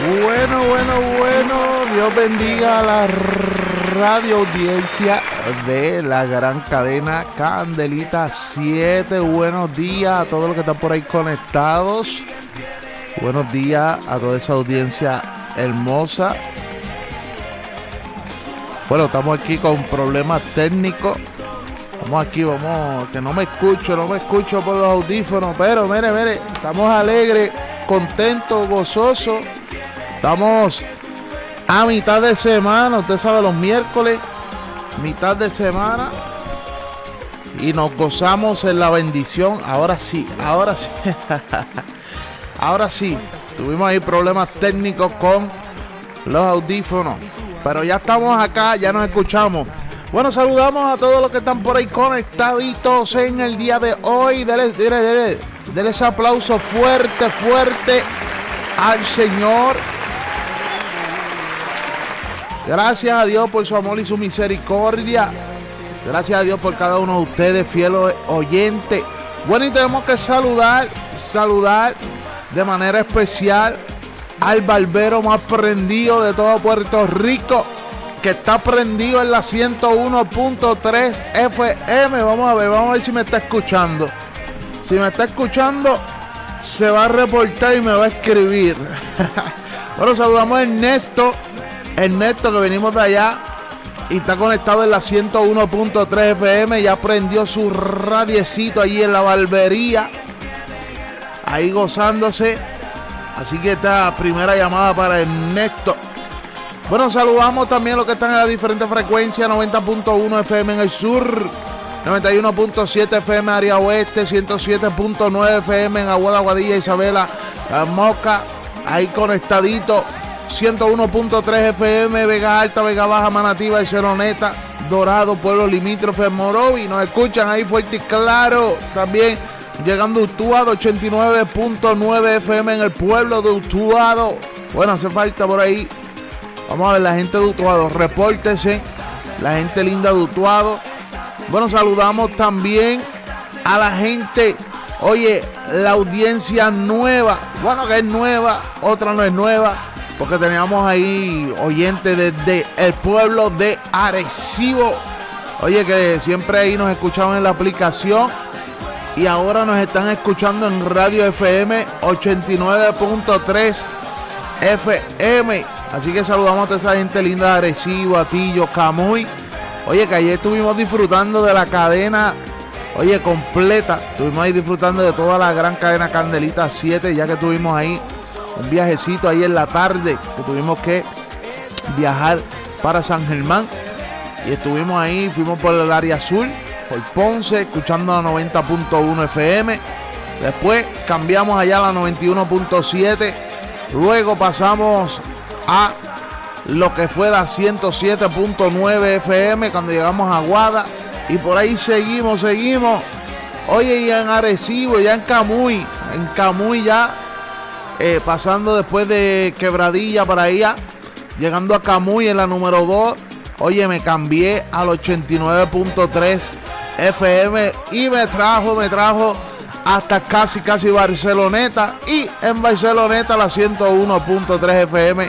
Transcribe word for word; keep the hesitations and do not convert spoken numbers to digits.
Bueno, bueno, bueno, Dios bendiga a la radio audiencia de la gran cadena Candelita siete. Buenos días a todos los que están por ahí conectados. Buenos días a toda esa audiencia hermosa. Bueno, estamos aquí con problemas técnicos. Vamos aquí, vamos, que no me escucho, no me escucho por los audífonos, pero mire, mire, estamos alegres, contentos, gozosos. Estamos a mitad de semana, usted sabe, los miércoles, mitad de semana, y nos gozamos en la bendición. Ahora sí, ahora sí, ahora sí, tuvimos ahí problemas técnicos con los audífonos, pero ya estamos acá, ya nos escuchamos. Bueno, saludamos a todos los que están por ahí conectaditos en el día de hoy. Dele, dele, dele, dele ese aplauso fuerte, fuerte al Señor. Gracias a Dios por su amor y su misericordia. Gracias a Dios por cada uno de ustedes, fieles oyentes. Bueno, y tenemos que saludar, saludar de manera especial al barbero más prendido de todo Puerto Rico, que está prendido en la ciento uno punto tres F M. Vamos a ver, vamos a ver si me está escuchando. Si me está escuchando, se va a reportar y me va a escribir. Bueno, saludamos a Ernesto. Ernesto, que venimos de allá y está conectado en la ciento uno punto tres F M. Ya prendió su radiecito allí en la barbería, ahí gozándose. Así que esta primera llamada para Ernesto. Bueno, saludamos también a los que están en las diferentes frecuencias: noventa punto uno F M en el sur, noventa y uno punto siete F M área oeste, ciento siete punto nueve F M en Aguada, Aguadilla, Isabela, La Moca, ahí conectadito. ciento uno punto tres F M, Vega Alta, Vega Baja, Manatí, Barceloneta, Dorado, Pueblo Limítrofe, Morovi. Nos escuchan ahí fuerte y claro. También llegando a Utuado, ochenta y nueve punto nueve F M en el pueblo de Utuado. Bueno, hace falta por ahí. Vamos a ver la gente de Utuado, repórtese, la gente linda de Utuado. Bueno, saludamos también a la gente, oye, la audiencia nueva. Bueno, que es nueva, otra no es nueva, porque teníamos ahí oyentes desde el pueblo de Arecibo. Oye, que siempre ahí nos escuchaban en la aplicación y ahora nos están escuchando en Radio F M ochenta y nueve punto tres F M. Así que saludamos a toda esa gente linda de Arecibo, Atillo, Camuy. Oye, que ayer estuvimos disfrutando de la cadena, oye, completa. Estuvimos ahí disfrutando de toda la gran cadena Candelita siete, ya que tuvimos ahí un viajecito ahí en la tarde, que tuvimos que viajar para San Germán. Y estuvimos ahí, fuimos por el área sur, por Ponce, escuchando a noventa punto uno F M. Después cambiamos allá a la noventa y uno punto siete. Luego pasamos a lo que fue la ciento siete punto nueve F M cuando llegamos a Aguada. Y por ahí seguimos, seguimos. Oye, ya en Arecibo, ya en Camuy, en Camuy ya, eh, pasando después de Quebradilla para allá, llegando a Camuy en la número dos. Oye, me cambié al ochenta y nueve punto tres F M y me trajo, me trajo hasta casi, casi Barceloneta. Y en Barceloneta la ciento uno punto tres F M.